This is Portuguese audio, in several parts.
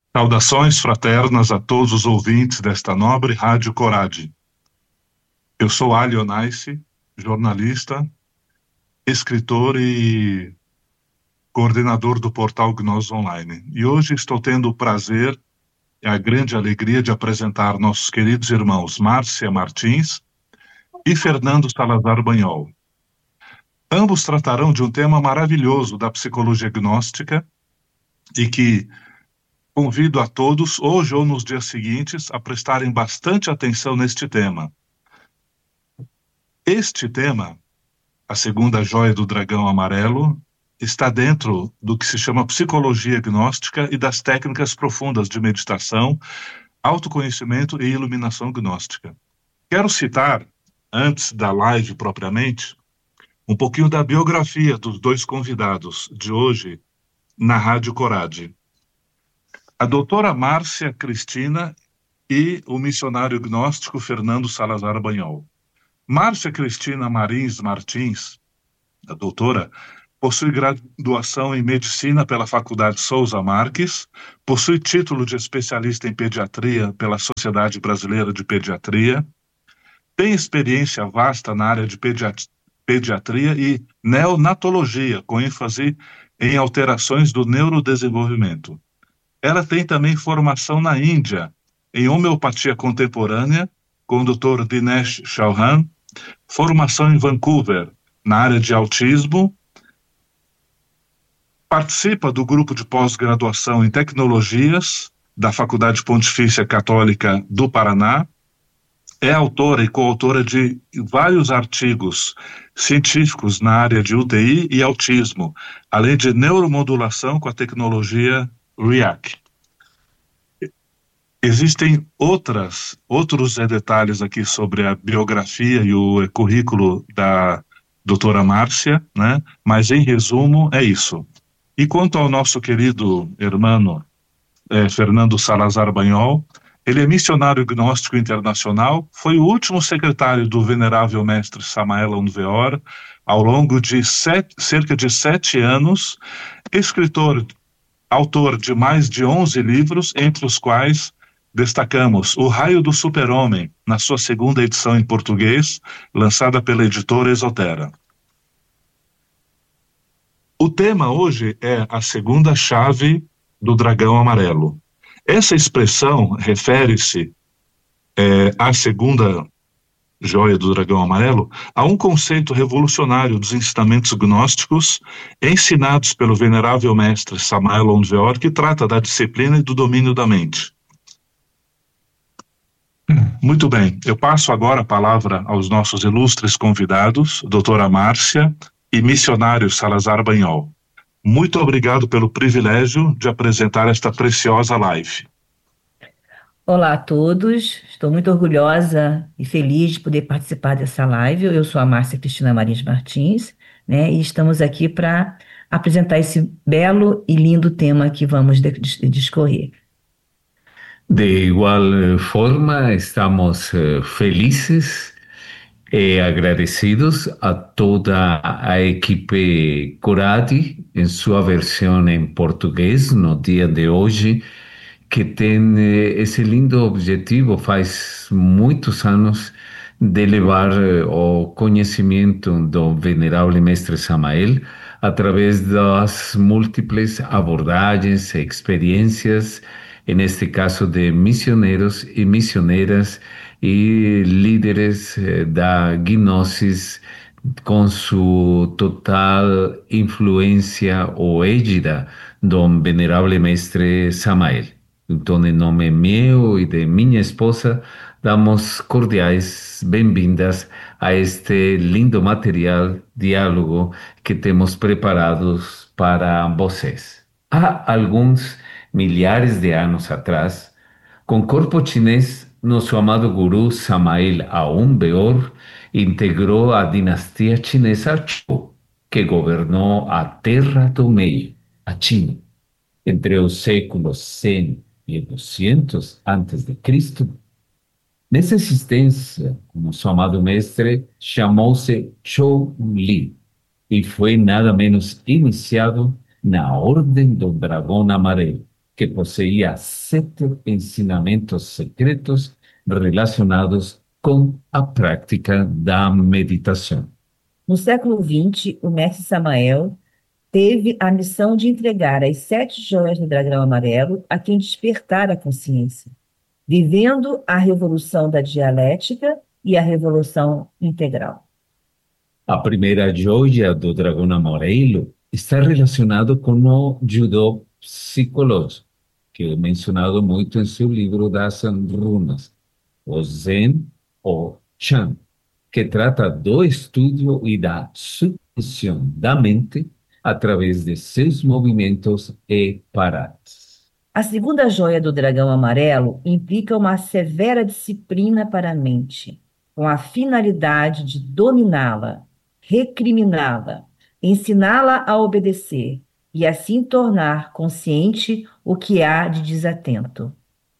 Saudações fraternas a todos os ouvintes desta nobre Rádio Corade. Eu sou Ali Onaice, jornalista, escritor e coordenador do portal Gnós Online. E hoje estou tendo o prazer e a grande alegria de apresentar nossos queridos irmãos Márcia Martins e Fernando Salazar Banhol. Ambos tratarão de um tema maravilhoso da psicologia gnóstica e que convido a todos, hoje ou nos dias seguintes, a prestarem bastante atenção neste tema. Este tema, a segunda joia do dragão amarelo, está dentro do que se chama psicologia gnóstica e das técnicas profundas de meditação, autoconhecimento e iluminação gnóstica. Quero citar, antes da live propriamente, um pouquinho da biografia dos dois convidados de hoje na Rádio Corade. A doutora Márcia Cristina e o missionário gnóstico Fernando Salazar Banhol. Márcia Cristina Martins, a doutora, possui graduação em medicina pela Faculdade Souza Marques, possui título de especialista em pediatria pela Sociedade Brasileira de Pediatria, tem experiência vasta na área de pediatria e neonatologia, com ênfase em alterações do neurodesenvolvimento. Ela tem também formação na Índia, em homeopatia contemporânea, com o Dr. Dinesh Chauhan, formação em Vancouver, na área de autismo, participa do grupo de pós-graduação em tecnologias da Faculdade Pontifícia Católica do Paraná, é autora e coautora de vários artigos científicos na área de UTI e autismo, além de neuromodulação com a tecnologia REAC. Existem outros detalhes aqui sobre a biografia e o currículo da doutora Márcia, né? Mas em resumo é isso. E quanto ao nosso querido irmão Fernando Salazar Banhol, ele é missionário gnóstico internacional, foi o último secretário do venerável mestre Samael Aun Weor ao longo de cerca de 7 anos, autor de mais de 11 livros, entre os quais destacamos O Raio do Super-Homem, na sua segunda edição em português, lançada pela editora Esotera. O tema hoje é a segunda chave do dragão amarelo. Essa expressão refere-se à segunda joia do dragão amarelo, a um conceito revolucionário dos ensinamentos gnósticos ensinados pelo venerável mestre Samael Aun Weor, que trata da disciplina e do domínio da mente. Muito bem, eu passo agora a palavra aos nossos ilustres convidados, doutora Márcia e missionário Salazar Banhol. Muito obrigado pelo privilégio de apresentar esta preciosa live. Olá a todos, estou muito orgulhosa e feliz de poder participar dessa live. Eu sou a Márcia Cristina Martins, né, e estamos aqui para apresentar esse belo e lindo tema que vamos discorrer. De igual forma, estamos felices e agradecidos a toda a equipe Coradi, em sua versão em português, no dia de hoje, que tem esse lindo objetivo, faz muitos anos, de levar o conhecimento do venerável mestre Samael através das múltiplas abordagens e experiências, neste caso de missioneiros e missioneiras e líderes da gnosis, com sua total influência ou égida do venerável mestre Samael. Então, em nome meu e de minha esposa, damos cordiais bem-vindas a este lindo material, diálogo que temos preparados para vocês. Há alguns milhares de anos atrás, com corpo chinês, nosso amado guru Samael Aun Weor integrou a dinastia chinesa Zhou, que governou a Terra do Meio, a China, entre os séculos 100 e 200 antes de Cristo. Nessa existência, nosso amado mestre chamou-se Zhou Li e foi nada menos iniciado na Ordem do Dragão Amarelo, que possuía 7 ensinamentos secretos relacionados com a prática da meditação. No século XX, o mestre Samael teve a missão de entregar as 7 joias do dragão amarelo a quem despertar a consciência, vivendo a revolução da dialética e a revolução integral. A primeira joia do dragão amarelo está relacionado com o judô psicológico, que é mencionado muito em seu livro das runas, o Zen ou Chan, que trata do estudo e da submissão da mente através de seus movimentos e paradas. A segunda joia do dragão amarelo implica uma severa disciplina para a mente, com a finalidade de dominá-la, recriminá-la, ensiná-la a obedecer e assim tornar consciente o que há de desatento.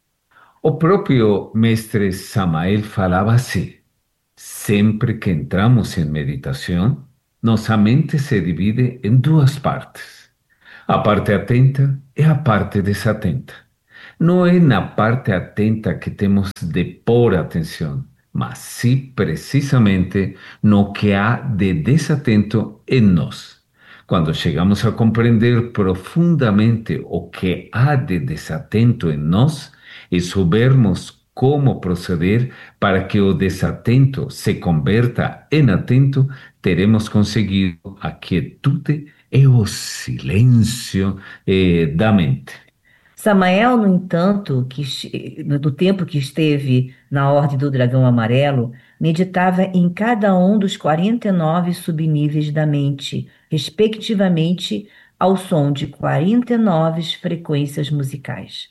O próprio mestre Samael falava assim: sempre que entramos em meditação, nossa mente se divide em 2 partes. A parte atenta e a parte desatenta. Não é na parte atenta que temos de pôr atenção, mas sim precisamente no que há de desatento em nós. Quando chegamos a compreender profundamente o que há de desatento em nós e soubermos como proceder para que o desatento se converta em atento, teremos conseguido a quietude e o silêncio da mente. Samael, no entanto, do tempo que esteve na Ordem do Dragão Amarelo, meditava em cada um dos 49 subníveis da mente, respectivamente ao som de 49 frequências musicais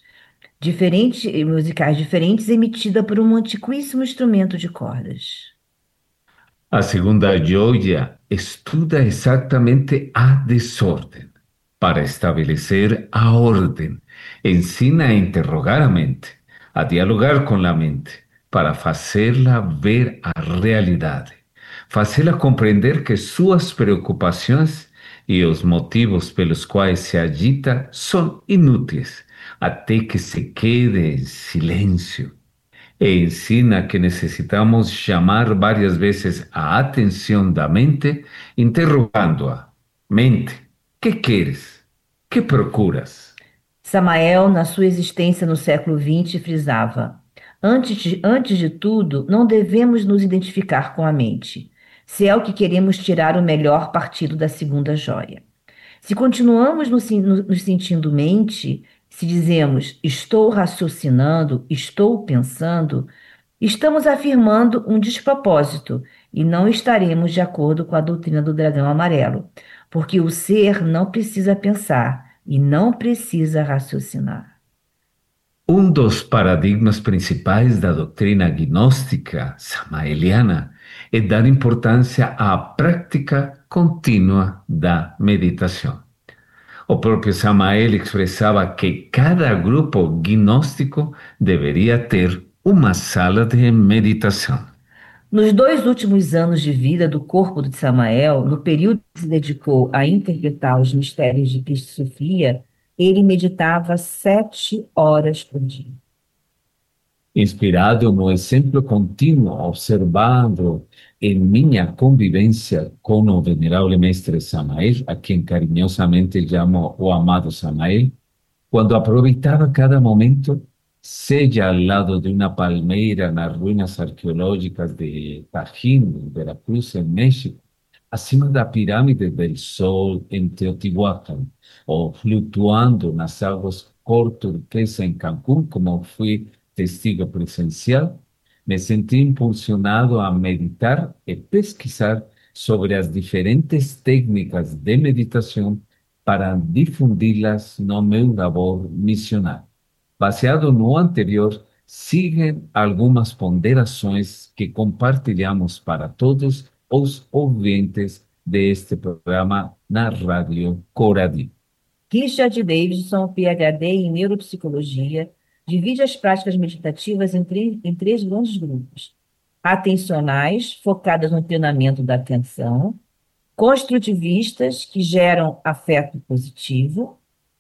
diferentes emitida por um antiquíssimo instrumento de cordas. A segunda joia estuda exatamente a desordem para estabelecer a ordem. Ensina a interrogar a mente, a dialogar com a mente, para fazê-la ver a realidade, fazê-la compreender que suas preocupações e os motivos pelos quais se agita são inúteis, até que se quede em silêncio. E ensina que necessitamos chamar várias vezes a atenção da mente, interrogando-a. Mente, que queres? Que procuras? Samael, na sua existência no século XX, frisava: antes de tudo, não devemos nos identificar com a mente, se é o que queremos tirar o melhor partido da segunda joia. Se continuamos nos sentindo mente, se dizemos estou raciocinando, estou pensando, estamos afirmando um despropósito e não estaremos de acordo com a doutrina do dragão amarelo, porque o ser não precisa pensar e não precisa raciocinar. Um dos paradigmas principais da doutrina gnóstica samaeliana é dar importância à prática contínua da meditação. O próprio Samael expressava que cada grupo gnóstico deveria ter uma sala de meditação. Nos 2 últimos anos de vida do corpo de Samael, no período que se dedicou a interpretar os mistérios de Cristo Sofia, ele meditava 7 horas por dia. Inspirado no exemplo contínuo observado em minha convivência com o venerável mestre Samael, a quem carinhosamente chamo o amado Samael, quando aproveitava cada momento, seja ao lado de uma palmeira nas ruínas arqueológicas de Tajín, Veracruz, em México, acima da pirâmide del Sol em Teotihuacan, ou flutuando nas águas cor turquesa em Cancún, como fui testigo presencial, me senti impulsionado a meditar e pesquisar sobre as diferentes técnicas de meditação para difundi-las no meu labor missionário. Baseado no anterior, siguen algumas ponderações que compartilhamos para todos os ouvintes deste programa na Rádio Coradi. Richard Davidson, PhD em neuropsicologia, divide as práticas meditativas em 3 grandes grupos: atencionais, focadas no treinamento da atenção; construtivistas, que geram afeto positivo;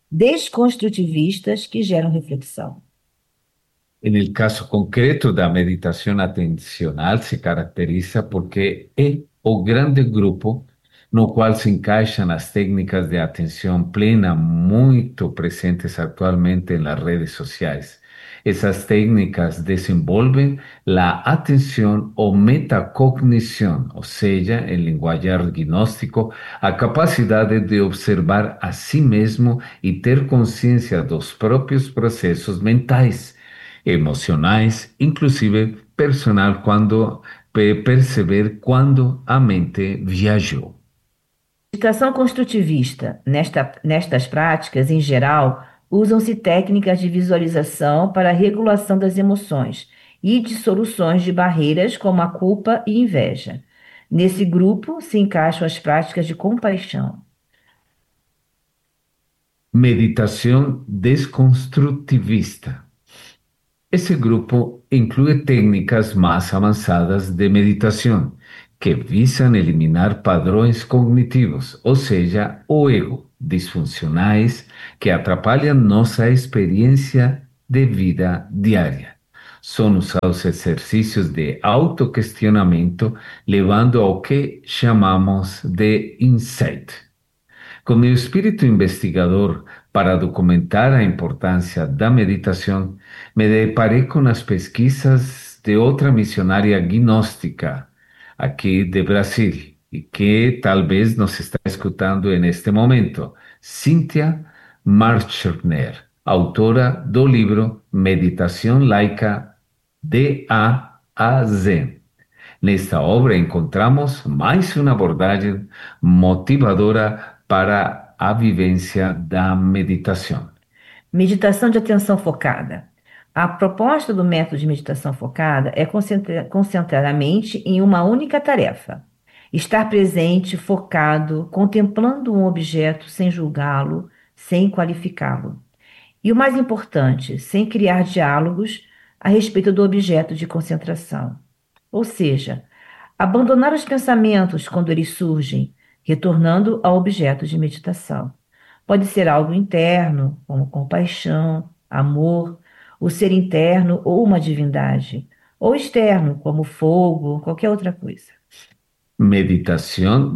desconstrutivistas que geram reflexão. En el caso concreto da meditación atencional se caracteriza porque é o grande grupo no qual se encaixam as técnicas de atenção plena muito presentes atualmente en las redes sociais. Essas técnicas desenvolvem a atenção ou metacognição, ou seja, em linguajar gnóstico, a capacidade de observar a si mesmo e ter consciência dos próprios processos mentais, emocionais, inclusive personal, quando perceber quando a mente viajou. Meditação construtivista. Nestas práticas, em geral, usam-se técnicas de visualização para a regulação das emoções e de soluções de barreiras como a culpa e inveja. Nesse grupo se encaixam as práticas de compaixão. Meditação desconstrutivista. Esse grupo inclui técnicas mais avançadas de meditação, que visam eliminar padrões cognitivos, ou seja, o ego, disfuncionais, que atrapalham nossa experiência de vida diária. São usados exercícios de autoquestionamento, levando ao que chamamos de insight. Com meu espírito investigador para documentar a importância da meditação, me deparei com as pesquisas de outra missionária gnóstica aqui de Brasil e que talvez nos está escutando neste momento, Cynthia Marchner, autora do livro Meditação Laica de A a Z. Nesta obra encontramos mais uma abordagem motivadora para a vivência da meditação. Meditação de atenção focada. A proposta do método de meditação focada é concentrar a mente em uma única tarefa. Estar presente, focado, contemplando um objeto sem julgá-lo, sem qualificá-lo. E o mais importante, sem criar diálogos a respeito do objeto de concentração. Ou seja, abandonar os pensamentos quando eles surgem, retornando ao objeto de meditação. Pode ser algo interno, como compaixão, amor, o ser interno ou uma divindade, ou externo, como fogo, qualquer outra coisa. Meditação,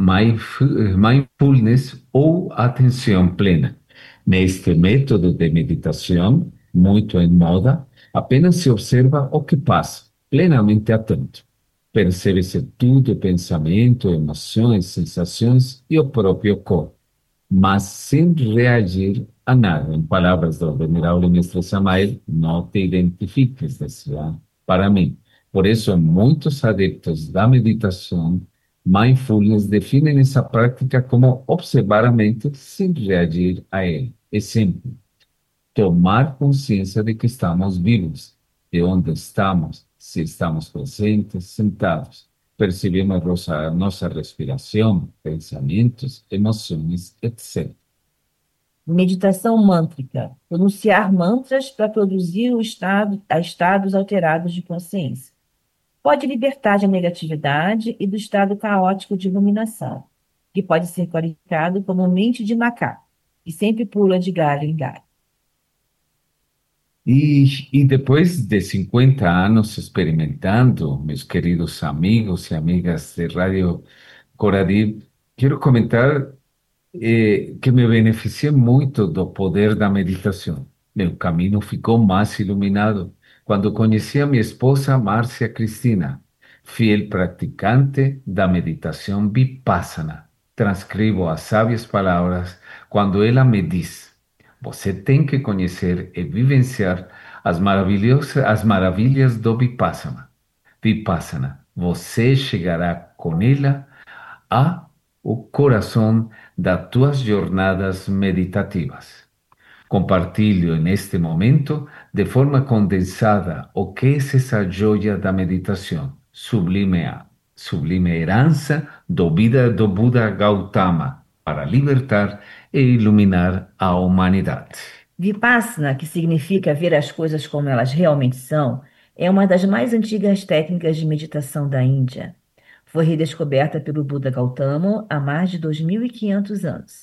mindfulness ou atenção plena. Neste método de meditação, muito em moda, apenas se observa o que passa, plenamente atento. Percebe-se tudo, pensamento, emoções, sensações e o próprio corpo, mas sem reagir a nada. Em palavras do venerável mestre Samael, não te identifiques, decía para mim. Por isso, muitos adeptos da meditação mindfulness definem essa prática como observar a mente sem reagir a ela. Exemplo: tomar consciência de que estamos vivos, de onde estamos, se estamos presentes, sentados. Percebemos nossa respiração, pensamentos, emoções, etc. Meditação mântrica. Pronunciar mantras para produzir estados alterados de consciência. Pode libertar da negatividade e do estado caótico de iluminação, que pode ser qualificado como mente de macaco, que sempre pula de galho em galho. E depois de 50 anos experimentando, meus queridos amigos e amigas de Rádio Coradi, quero comentar que me beneficiei muito do poder da meditação. Meu caminho ficou mais iluminado quando conheci a minha esposa Márcia Cristina, fiel praticante da meditação Vipassana. Transcrevo as sábias palavras quando ela me diz: você tem que conhecer e vivenciar as maravilhas do Vipassana. Vipassana, você chegará com ela a o coração das tuas jornadas meditativas. Compartilho neste momento, de forma condensada, o que é essa joia da meditação, sublime herança do Buda Gautama, para libertar e iluminar a humanidade. Vipassana, que significa ver as coisas como elas realmente são, é uma das mais antigas técnicas de meditação da Índia. Foi redescoberta pelo Buda Gautama há mais de 2.500 anos.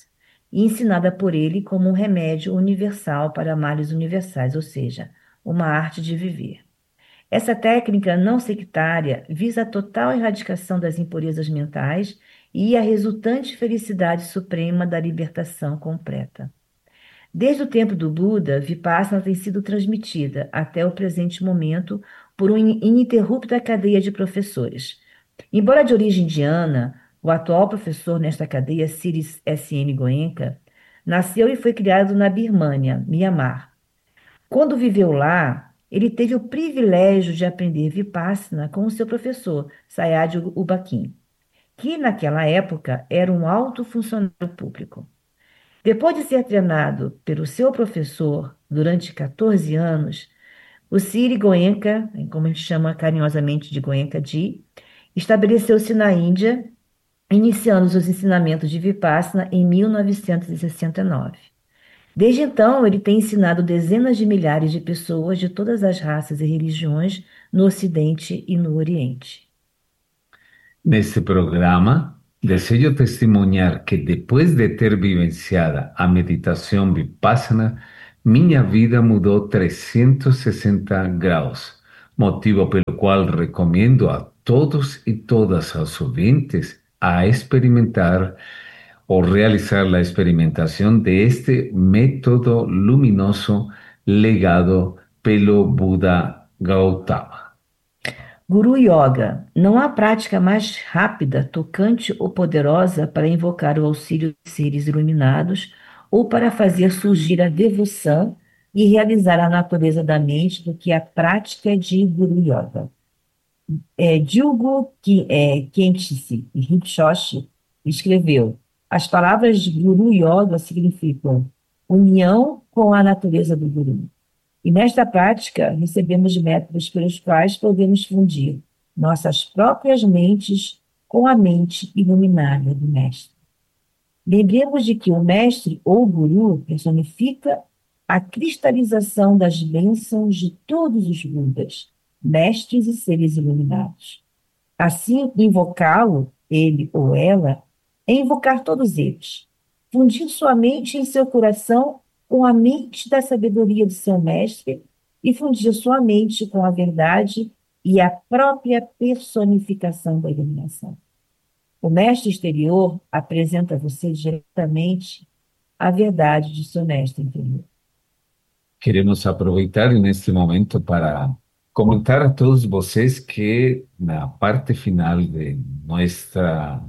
e ensinada por ele como um remédio universal para males universais, ou seja, uma arte de viver. Essa técnica não sectária visa a total erradicação das impurezas mentais e a resultante felicidade suprema da libertação completa. Desde o tempo do Buda, Vipassana tem sido transmitida até o presente momento por uma ininterrupta cadeia de professores. Embora de origem indiana, o atual professor nesta cadeia, Siris S.N. Goenka, nasceu e foi criado na Birmânia, Mianmar. Quando viveu lá, ele teve o privilégio de aprender Vipassana com o seu professor, Sayadaw U Bakin, que naquela época era um alto funcionário público. Depois de ser treinado pelo seu professor durante 14 anos, o Siri Goenka, como a gente chama carinhosamente de Goenka-ji, estabeleceu-se na Índia, iniciando os ensinamentos de Vipassana em 1969. Desde então, ele tem ensinado dezenas de milhares de pessoas de todas as raças e religiões no Ocidente e no Oriente. Neste programa, desejo testemunhar que depois de ter vivenciado a meditação Vipassana, minha vida mudou 360 graus, motivo pelo qual recomendo a todos e todas os ouvintes a experimentar ou realizar a experimentação deste método luminoso legado pelo Buda Gautama. Guru Yoga. Não há prática mais rápida, tocante ou poderosa para invocar o auxílio de seres iluminados ou para fazer surgir a devoção e realizar a natureza da mente do que a prática de Guru Yoga. Dilgo Khyentse Rinpoche escreveu: as palavras de Guru Yoga significam união com a natureza do Guru. E nesta prática, recebemos métodos pelos quais podemos fundir nossas próprias mentes com a mente iluminada do Mestre. Lembremos de que o Mestre ou Guru personifica a cristalização das bênçãos de todos os Budas, mestres e seres iluminados. Assim, invocá-lo, ele ou ela, é invocar todos eles, fundir sua mente em seu coração com a mente da sabedoria do seu mestre e fundir sua mente com a verdade e a própria personificação da iluminação. O mestre exterior apresenta a você diretamente a verdade de seu mestre interior. Queremos aproveitar neste momento para comentar a todos vocês que na parte final de nuestra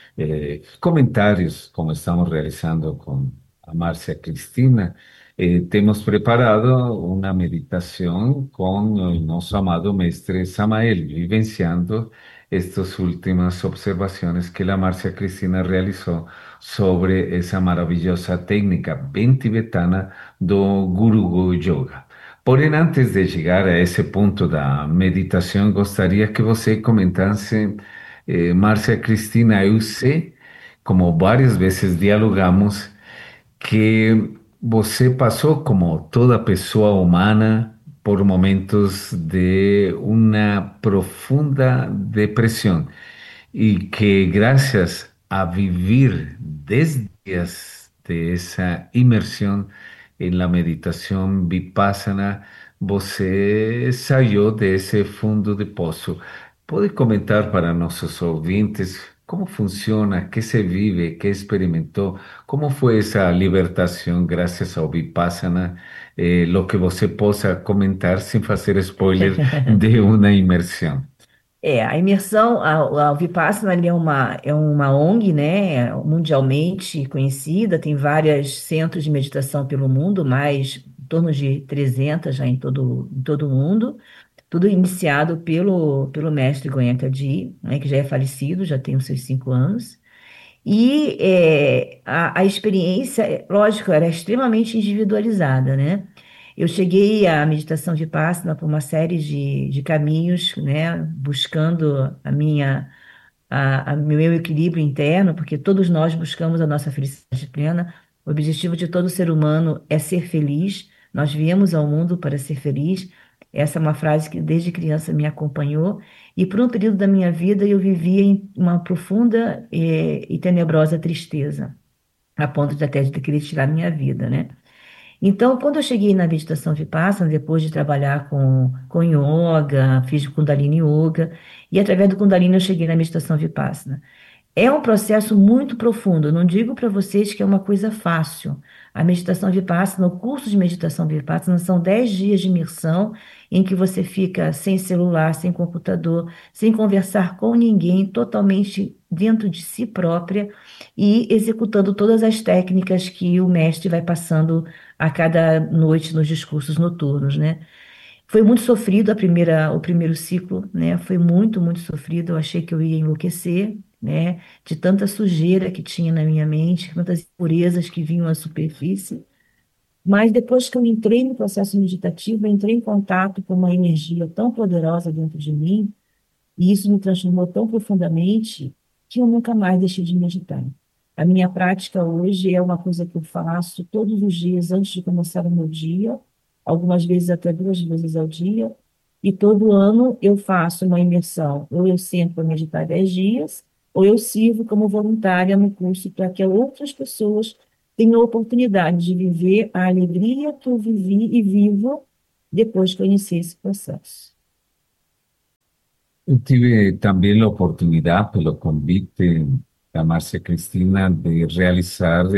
comentários, como estamos realizando com a Márcia Cristina, temos preparado uma meditação com o nosso amado mestre Samael, vivenciando estas últimas observações que a Márcia Cristina realizou sobre essa maravilhosa técnica bem tibetana do Guru Yoga. Porém, antes de chegar a esse ponto da meditação, gostaria que você comentasse, Márcia Cristina, eu sei, como várias vezes dialogamos, que você passou, como toda pessoa humana, por momentos de uma profunda depressão e que graças a vivir 10 dias de essa imersão em la meditação Vipassana, você saiu desse fundo de poço. Pode comentar para nossos ouvintes como funciona, que se vive, que experimentou, como foi essa libertação graças ao Vipassana, lo que você possa comentar sem fazer spoiler de uma imersão. A imersão, a Vipassana ali é uma ONG, né, mundialmente conhecida, tem vários centros de meditação pelo mundo, mais em torno de 300 já em todo o mundo, tudo iniciado pelo mestre Goenka-ji, né, que já é falecido, já tem os seus 5 anos. E a experiência, lógico, era extremamente individualizada, né? Eu cheguei à meditação Vipassana por uma série de caminhos, né? Buscando meu equilíbrio interno, porque todos nós buscamos a nossa felicidade plena. O objetivo de todo ser humano é ser feliz. Nós viemos ao mundo para ser feliz. Essa é uma frase que desde criança me acompanhou. E por um período da minha vida eu vivia em uma profunda e tenebrosa tristeza. a ponto de até de querer tirar minha vida, né? Então, quando eu cheguei na meditação Vipassana, depois de trabalhar com yoga, fiz Kundalini Yoga, e através do Kundalini eu cheguei na meditação Vipassana. É um processo muito profundo. Eu não digo para vocês que é uma coisa fácil. A meditação Vipassana, o curso de meditação Vipassana, são 10 dias de imersão em que você fica sem celular, sem computador, sem conversar com ninguém, totalmente dentro de si própria e executando todas as técnicas que o mestre vai passando a cada noite nos discursos noturnos, né? Foi muito sofrido o primeiro ciclo, né? Foi muito, muito sofrido. Eu achei que eu ia enlouquecer, né? De tanta sujeira que tinha na minha mente, tantas impurezas que vinham à superfície. Mas depois que eu entrei no processo meditativo, eu entrei em contato com uma energia tão poderosa dentro de mim, e isso me transformou tão profundamente que eu nunca mais deixei de meditar. A minha prática hoje é uma coisa que eu faço todos os dias antes de começar o meu dia, algumas vezes até 2 vezes ao dia, e todo ano eu faço uma imersão. Ou eu sento para meditar 10 dias, ou eu sirvo como voluntária no curso para que outras pessoas tenham a oportunidade de viver a alegria que eu vivi e vivo depois de conhecer esse processo. Yo tuve también la oportunidad, pelo convite a Marcia Cristina, de realizar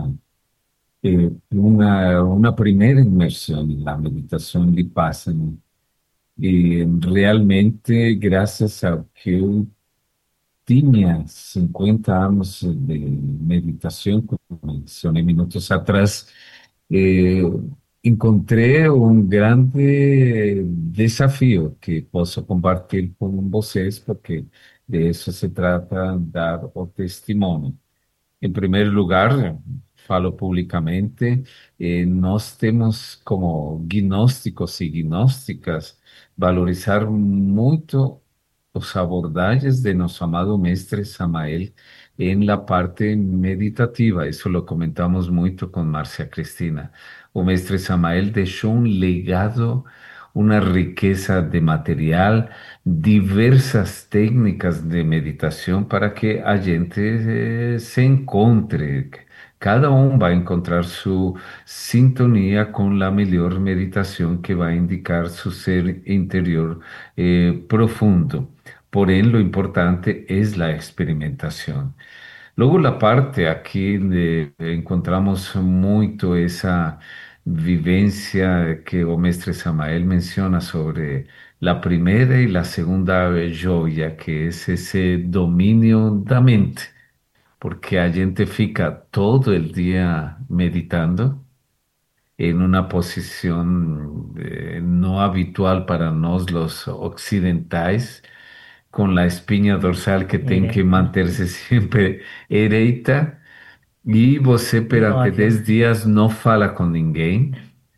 una primera inmersión en la meditación Vipassana. Y realmente, gracias a que yo tenía 50 años de meditación, como mencioné minutos atrás, eh, encontré un grande desafío que puedo compartir con ustedes, porque de eso se trata, dar o testimonio. En primer lugar, falo públicamente, nós temos como gnósticos e gnósticas valorizar muito os abordagens de nosso amado mestre Samael em la parte meditativa. Isso lo comentamos muito com Márcia Cristina. O mestre Samael deixou um legado, uma riqueza de material, diversas técnicas de meditação para que a gente se encontre. Cada um vai encontrar sua sintonia com a melhor meditação que vai indicar seu ser interior profundo. Porém, lo importante é a experimentação. Luego la parte aquí encontramos mucho esa vivencia que o mestre Samael menciona sobre la primera y la segunda joya, que es ese dominio da mente, porque a gente fica todo el día meditando en una posición no habitual para nos los occidentales, con la espinha dorsal que tem que Ereita, manter-se sempre ereita, e você perante imóvel. 10 dias não fala com ninguém,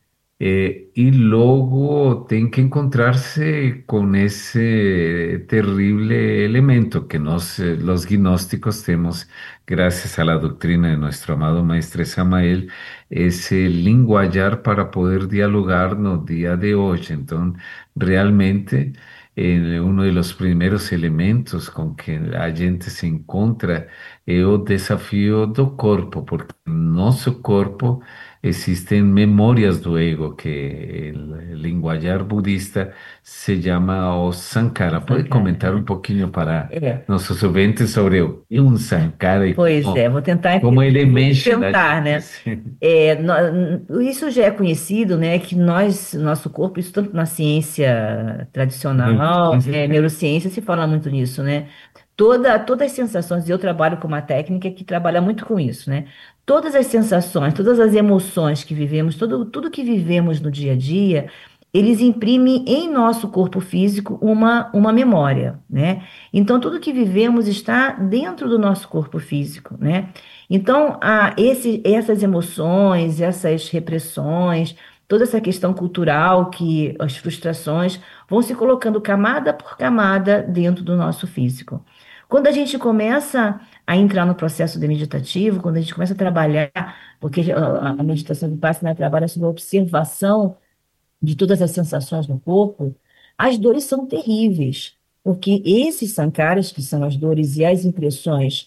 e logo tem que encontrar-se com esse terrível elemento que nós, os gnósticos, temos, graças à doutrina de nosso amado Mestre Samael, esse linguajar para poder dialogar no dia de hoje. Então, realmente, uno de los primeros elementos com que a gente se encontra é o desafio do corpo, porque no nosso corpo existem memórias do ego, que el linguajar budista se llama o Sankara. Pode Sankara, comentar um pouquinho para é. nossos ouvintes sobre o que é um Sankara e Pois é, vou tentar como ele mexe na tentar, né? gente? Isso já é conhecido, né, que nosso corpo, isso tanto na ciência tradicional, neurociência, se fala muito nisso, né? Todas as sensações, e eu trabalho com uma técnica que trabalha muito com isso, né? Todas as sensações, todas as emoções que vivemos, tudo que vivemos no dia a dia, eles imprimem em nosso corpo físico uma memória, né? Então, tudo que vivemos está dentro do nosso corpo físico, né? Então, essas emoções, essas repressões, toda essa questão cultural, que as frustrações vão se colocando camada por camada dentro do nosso físico. Quando a gente começa a entrar no processo de meditativo, quando a gente começa a trabalhar, porque a meditação Vipassana trabalha sobre a observação de todas as sensações no corpo, as dores são terríveis, porque esses sankaras, que são as dores e as impressões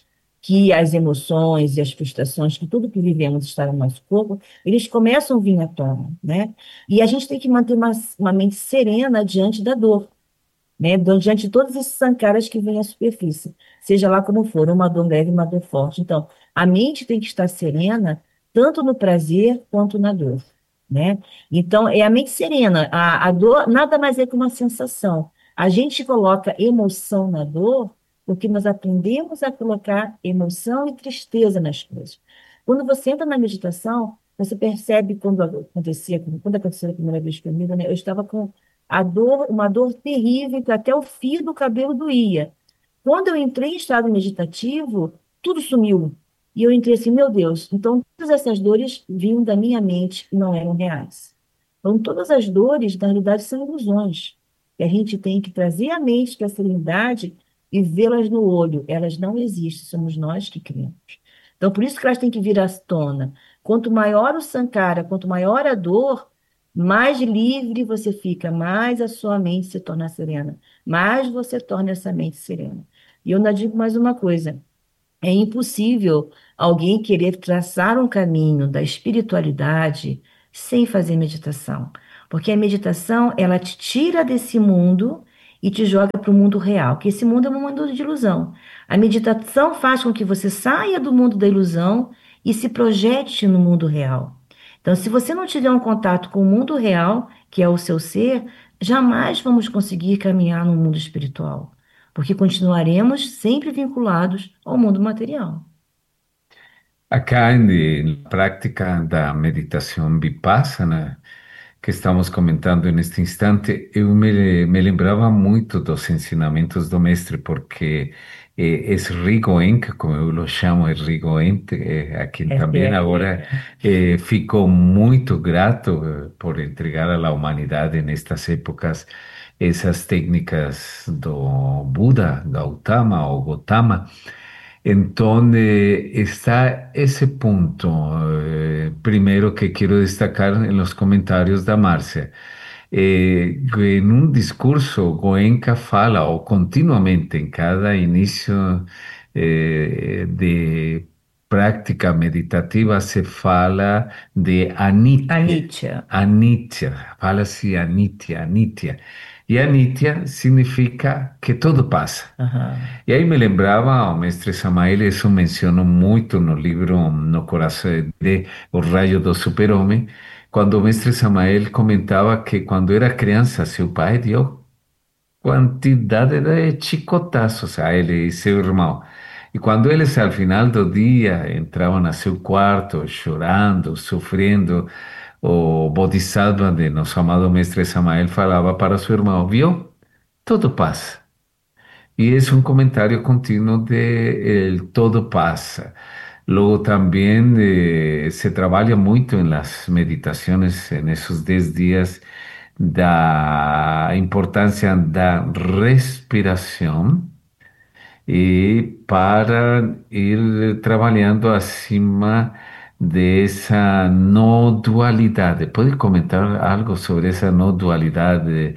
que as emoções e as frustrações, que tudo que vivemos está no nosso corpo, eles começam a vir à tona, né? E a gente tem que manter uma mente serena diante da dor, né? Diante de todos esses sankaras que vêm à superfície, seja lá como for, uma dor leve, uma dor forte. Então, a mente tem que estar serena, tanto no prazer quanto na dor, né? Então, é a mente serena. A dor nada mais é que uma sensação. A gente coloca emoção na dor porque nós aprendemos a colocar emoção e tristeza nas coisas. Quando você entra na meditação, você percebe quando aconteceu a primeira vez comigo, né? Eu estava com a dor, uma dor terrível, que até o fio do cabelo doía. Quando eu entrei em estado meditativo, tudo sumiu. E eu entrei assim, meu Deus, então todas essas dores vinham da minha mente e não eram reais. Então todas as dores, na realidade, são ilusões. E a gente tem que trazer a mente para a serenidade e vê-las no olho. Elas não existem, somos nós que criamos. Então por isso que elas têm que vir à tona. Quanto maior o sankara, quanto maior a dor, mais livre você fica, mais a sua mente se torna serena, mais você torna essa mente serena. E eu ainda digo mais uma coisa: é impossível alguém querer traçar um caminho da espiritualidade sem fazer meditação, porque a meditação ela te tira desse mundo e te joga para o mundo real, que esse mundo é um mundo de ilusão. A meditação faz com que você saia do mundo da ilusão e se projete no mundo real. Então, se você não tiver um contato com o mundo real, que é o seu ser, jamais vamos conseguir caminhar no mundo espiritual, porque continuaremos sempre vinculados ao mundo material. Acá en la práctica da meditación vipassana que estamos comentando neste instante, eu me lembrava muito dos ensinamentos do mestre, porque esse Rigoenka, como eu o chamo, é Rigoente, a quem também agora fico muito grato por entregar à humanidade nestas épocas essas técnicas do Buda, Gautama ou Gotama. Entonces está ese punto, primero que quiero destacar en los comentarios de Marcia, que en un discurso Goenka fala, o continuamente en cada inicio de práctica meditativa se fala de anitya, Anitya. anitya, fala-se anitya, anitya. E anitya significa que todo passa. Aham. E aí me lembrava o mestre Samael, isso menciono muito no livro No Coração de O Raio do Super-Homem, quando o mestre Samael comentava que quando era criança, seu pai deu quantidade de chicotaços a ele e seu irmão. E quando eles, ao final do dia, entravam a seu quarto, chorando, sofrendo, o Bodhisattva de nosso amado mestre Samael falava para seu irmão, viu? Tudo passa. Y es un comentario continuo de el todo pasa. Luego también se trabaja mucho en las meditaciones en esos 10 días da importancia da respiración y para ir trabajando acima de esa no dualidad. ¿Puede comentar algo sobre esa no dualidad de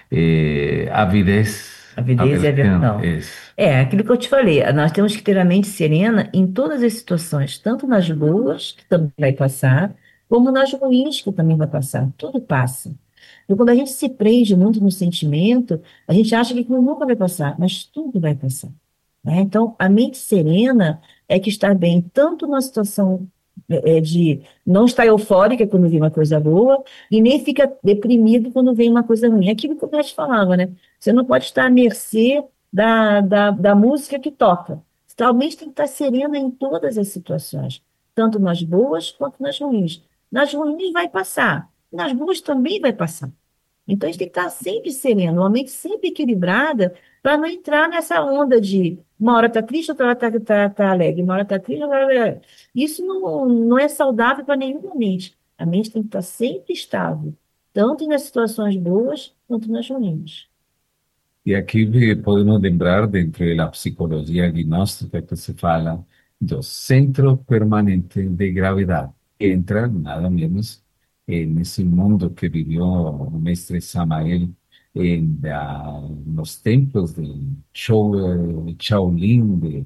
avidez, Avidez e aversión? aversão. Es. É, aquilo que eu te falei, nós temos que ter a mente serena em todas as situações, tanto nas boas, que também vai passar, como nas ruins, que também vai passar. Tudo passa. E quando a gente se prende muito no sentimento, a gente acha que aquilo nunca vai passar, mas tudo vai passar, né? Então, a mente serena é que está bem tanto na situação de não estar eufórica quando vem uma coisa boa e nem fica deprimido quando vem uma coisa ruim. É aquilo que o Bert falava, né? Você não pode estar à mercê da música que toca. Você realmente tem que estar serena em todas as situações, tanto nas boas quanto nas ruins. Nas ruins vai passar, nas boas também vai passar. Então, a gente tem que estar sempre sereno, uma mente sempre equilibrada, para não entrar nessa onda de uma hora está triste, outra hora está alegre, uma hora está triste, outra hora... Isso não é saudável para nenhuma mente. A mente tem que estar sempre estável, tanto nas situações boas quanto nas ruins. Y aquí podemos lembrar dentro de la psicología gnóstica que se fala do centro permanente de gravedad. Entra nada menos en ese mundo que vivió el mestre Samael en los templos de Shaolin,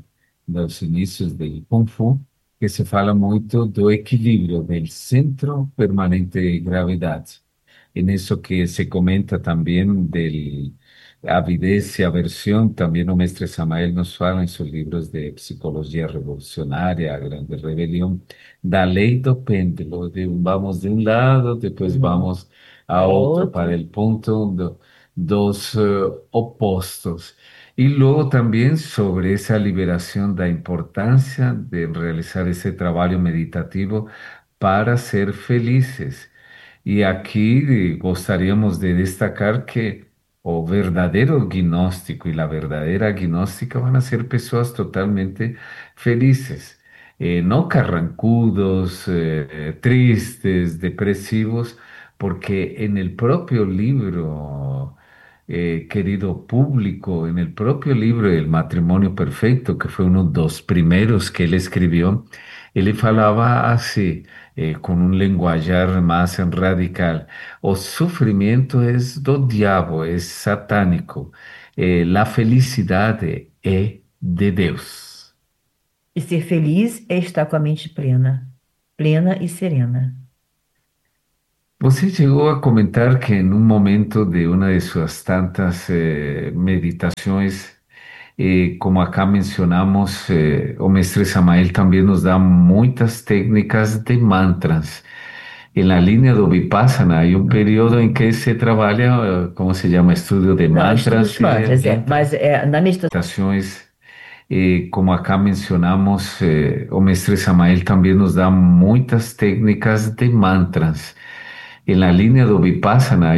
dos inícios do Kung Fu, que se fala muito do equilíbrio, del centro permanente de gravidade. En eso que se comenta también del avidez y aversión, también o mestre Samael nos fala en sus libros de Psicología Revolucionaria, Grande Rebelión, da lei do péndulo, vamos de un lado, después Uhum. vamos a Para otro, para outro. el punto dos opostos. Y luego también sobre esa liberación, da importancia de realizar ese trabajo meditativo para ser felices. Y aquí gostaríamos de destacar que o verdadeiro gnóstico y la verdadera gnóstica van a ser personas totalmente felices, no carrancudos, tristes, depresivos, porque en el propio libro, querido público, en el propio libro El matrimonio perfecto, que fue uno de los primeros que él escribió, él falaba así, con un lenguajar más radical. O sofrimento es do diabo, es satánico. La felicidade é de Deus. E ser feliz é estar com a mente plena, plena e serena. Você chegou a comentar que em um momento de uma de suas tantas meditações, como acá mencionamos, o mestre Samael também nos dá muitas técnicas de mantras. En la línea do Vipassana hay un periodo en que se trabaja, ¿cómo se llama? Estudio de Não, estudo mantras dos y mantras, mas na meditação. meditaciones. Como acá mencionamos, o mestre Samael también nos da muchas técnicas de mantras. En la línea do Vipassana